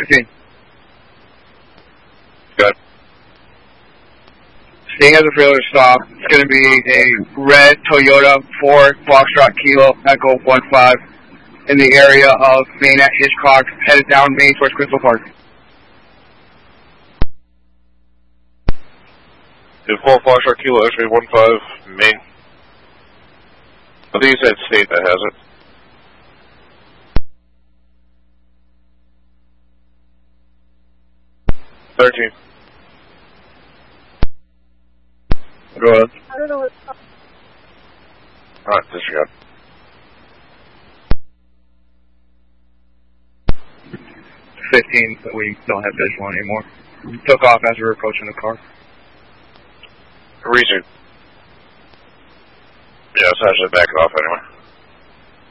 15. Good. Seeing as a failure stop, it's going to be a red Toyota Ford Foxtrot Kilo Echo 15 in the area of Main at Hitchcock, headed down Main towards Crystal Park. 2-4 Foxtrot Kilo X-ray 15, Main. I think you said state that has it. Go ahead. I don't know what. Alright, disregard. 15, but we don't have visual anymore. We took off as we were approaching the car. Reason. Yeah, it's actually backing off anyway.